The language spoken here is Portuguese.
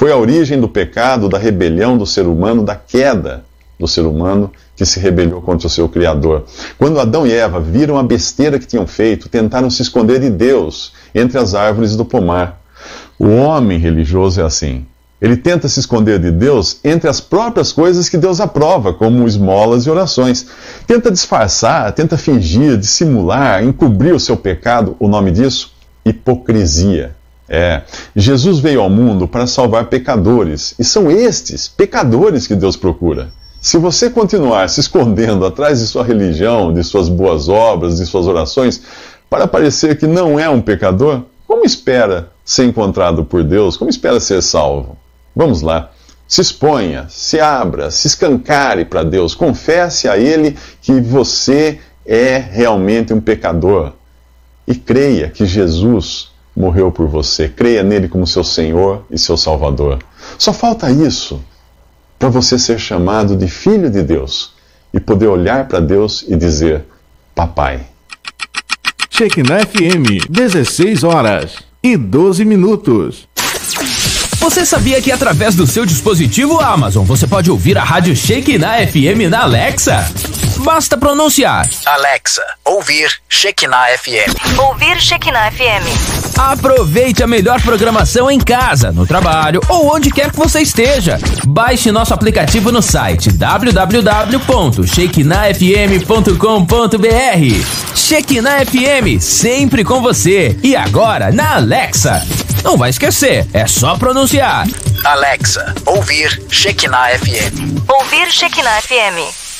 Foi a origem do pecado, da rebelião do ser humano, da queda do ser humano que se rebelou contra o seu Criador. Quando Adão e Eva viram a besteira que tinham feito, tentaram se esconder de Deus entre as árvores do pomar. O homem religioso é assim. Ele tenta se esconder de Deus entre as próprias coisas que Deus aprova, como esmolas e orações. Tenta disfarçar, tenta fingir, dissimular, encobrir o seu pecado. O nome disso? Hipocrisia. Jesus veio ao mundo para salvar pecadores. E são estes, pecadores, que Deus procura. Se você continuar se escondendo atrás de sua religião, de suas boas obras, de suas orações, para parecer que não é um pecador, como espera ser encontrado por Deus? Como espera ser salvo? Vamos lá. Se exponha, se abra, se escancare para Deus. Confesse a Ele que você é realmente um pecador. E creia que Jesus morreu por você. Creia nele como seu Senhor e seu Salvador. Só falta isso para você ser chamado de filho de Deus e poder olhar para Deus e dizer: Papai. Shekinah FM, 16h12. Você sabia que através do seu dispositivo Amazon você pode ouvir a rádio Shekinah FM na Alexa? Basta pronunciar: Alexa, ouvir Shekinah FM. Ouvir Shekinah FM. Aproveite a melhor programação em casa, no trabalho ou onde quer que você esteja. Baixe nosso aplicativo no site www.shekinahfm.com.br. Shekinah FM, sempre com você. E agora na Alexa. Não vai esquecer, é só pronunciar: Alexa, ouvir Shekinah FM. Ouvir Shekinah FM.